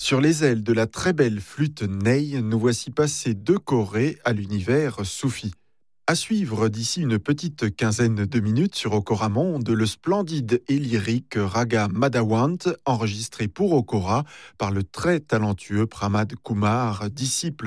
Sur les ailes de la très belle flûte Ney, nous voici passés de Corée à l'univers soufi. À suivre d'ici une petite quinzaine de minutes sur Okora Monde, le splendide et lyrique Raga Madawant, enregistré pour Okora par le très talentueux Pramad Kumar, disciple